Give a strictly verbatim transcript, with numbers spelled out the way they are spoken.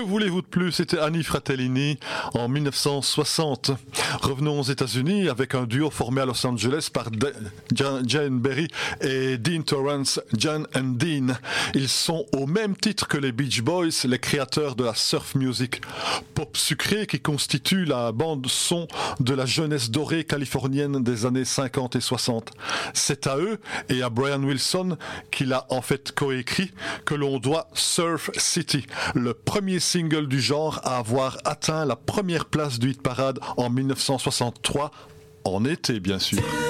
voulez-vous de plus? C'était Annie Fratellini en mille neuf cent soixante. Revenons aux États-Unis avec un duo formé à Los Angeles par De- Jan- Jane Berry et Dean Torrance, Jan and Dean. Ils sont au même titre que les Beach Boys, les créateurs de la surf music pop sucrée qui constitue la bande son de la jeunesse dorée californienne des années cinquante et soixante. C'est à eux et à Brian Wilson, qu'il a en fait coécrit, que l'on doit Surf City, le premier single du genre à avoir atteint la première place du hit parade en mille neuf cent soixante-trois, en été bien sûr.